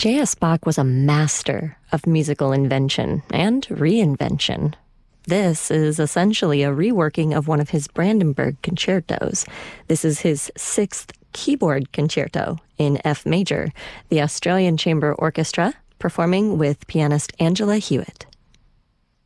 J.S. Bach was a master of musical invention and reinvention. This is essentially a reworking of one of his Brandenburg concertos. This is his sixth keyboard concerto in F major, the Australian Chamber Orchestra performing with pianist Angela Hewitt.